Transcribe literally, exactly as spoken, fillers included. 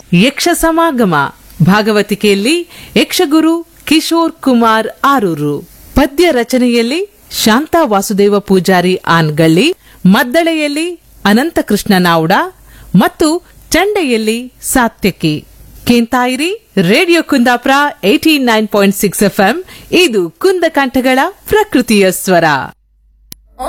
ಯಕ್ಷ ಸಮಾಗಮ ಭಾಗವತಿಕೆಯಲ್ಲಿ ಯಕ್ಷಗುರು ಕಿಶೋರ್ ಕುಮಾರ್ ಆರೂರು, ಪದ್ಯ ರಚನೆಯಲ್ಲಿ ಶಾಂತಾ ವಾಸುದೇವ ಪೂಜಾರಿ ಆನ್ಗಳ್ಳಿ, ಮದ್ದಳೆಯಲ್ಲಿ ಅನಂತಕೃಷ್ಣ ನಾವ್ಡ ಮತ್ತು ಚಂಡೆಯಲ್ಲಿ Satyaki. ಕೇಂತಾಯಿರಿ radio Kundapura eighty nine point six FM. ಇದು ಕುಂದಕಂಠಗಳ ಪ್ರಕೃತಿಯ ಸ್ವರ.